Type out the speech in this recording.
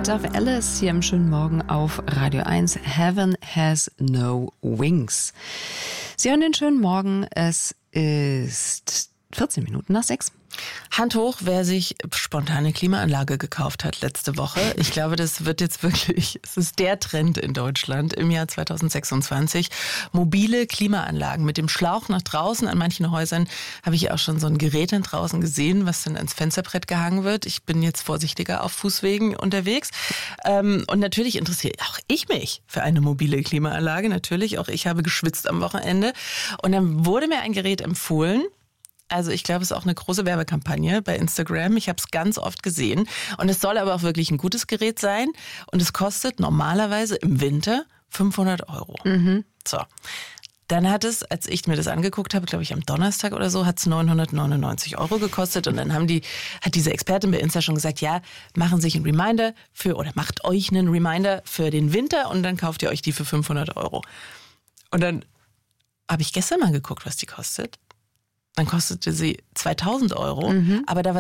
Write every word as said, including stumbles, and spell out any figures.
Dove Alice hier im schönen Morgen auf Radio eins. Heaven has no wings. Sie hören den schönen Morgen. Es ist vierzehn Minuten nach sechs. Hand hoch, wer sich spontane Klimaanlage gekauft hat letzte Woche. Ich glaube, das wird jetzt wirklich, es ist der Trend in Deutschland im Jahr zweitausendsechsundzwanzig. Mobile Klimaanlagen mit dem Schlauch nach draußen. An manchen Häusern habe ich auch schon so ein Gerät dann draußen gesehen, was dann ans Fensterbrett gehangen wird. Ich bin jetzt vorsichtiger auf Fußwegen unterwegs. Und natürlich interessiert auch ich mich für eine mobile Klimaanlage. Natürlich, auch ich habe geschwitzt am Wochenende. Und dann wurde mir ein Gerät empfohlen. Also ich glaube, es ist auch eine große Werbekampagne bei Instagram. Ich habe es ganz oft gesehen. Und es soll aber auch wirklich ein gutes Gerät sein. Und es kostet normalerweise im Winter fünfhundert Euro. Mhm. So. Dann hat es, als ich mir das angeguckt habe, glaube ich am Donnerstag oder so, hat es neunhundertneunundneunzig Euro gekostet. Und dann haben die, hat diese Expertin bei Insta schon gesagt, ja, machen sich einen Reminder für, oder macht euch einen Reminder für den Winter und dann kauft ihr euch die für fünfhundert Euro. Und dann habe ich gestern mal geguckt, was die kostet. Dann kostete sie zweitausend Euro, mhm. aber da war